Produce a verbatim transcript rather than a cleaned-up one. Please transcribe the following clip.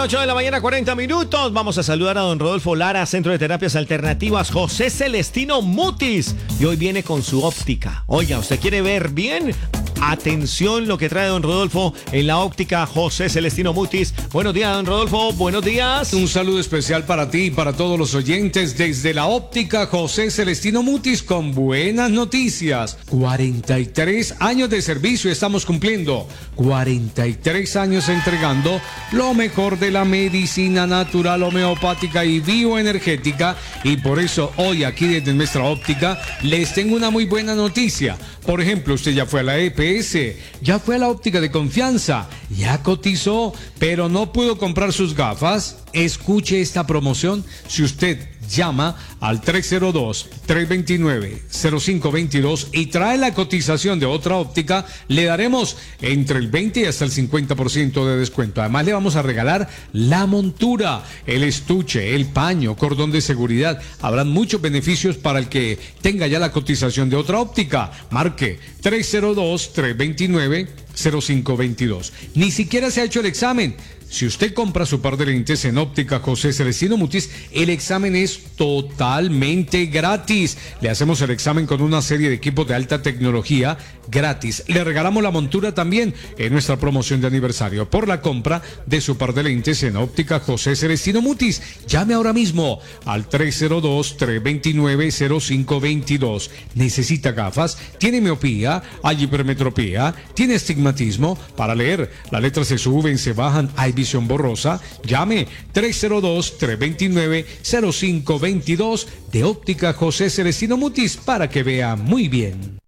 ocho de la mañana, cuarenta minutos. Vamos a saludar a don Rodolfo Lara, Centro de Terapias Alternativas José Celestino Mutis. Y hoy viene con su óptica. Oiga, ¿usted quiere ver bien? Atención lo que trae don Rodolfo en la óptica José Celestino Mutis. Buenos días, don Rodolfo. Buenos días. Un saludo especial para ti y para todos los oyentes desde la óptica José Celestino Mutis con buenas noticias. cuarenta y tres años de servicio estamos cumpliendo. cuarenta y tres años entregando lo mejor de la medicina natural, homeopática y bioenergética. Y por eso hoy aquí desde nuestra óptica les tengo una muy buena noticia. Por ejemplo, usted ya fue a la E P S, ya fue a la óptica de confianza, ya cotizó, pero no pudo comprar sus gafas. Escuche esta promoción si usted llama al tres cero dos, tres dos nueve, cero cinco dos dos y trae la cotización de otra óptica. Le daremos entre el veinte y hasta el cincuenta por ciento de descuento. Además le vamos a regalar la montura, el estuche, el paño, cordón de seguridad. Habrán muchos beneficios para el que tenga ya la cotización de otra óptica. Marque tres cero dos, tres dos nueve, cero cinco dos dos. Ni siquiera se ha hecho el examen. Si usted compra su par de lentes en óptica José Celestino Mutis, el examen es totalmente gratis. Le hacemos el examen con una serie de equipos de alta tecnología gratis. Le regalamos la montura también en nuestra promoción de aniversario por la compra de su par de lentes en óptica José Celestino Mutis. Llame ahora mismo al tres cero dos, tres dos nueve, cero cinco dos dos. ¿Necesita gafas? ¿Tiene miopía? ¿Hay hipermetropía? ¿Tiene estigmatismo? Para leer, las letras se suben, se bajan, hay visión borrosa. Llame tres cero dos, tres dos nueve, cero cinco dos dos de óptica José Celestino Mutis para que vea muy bien.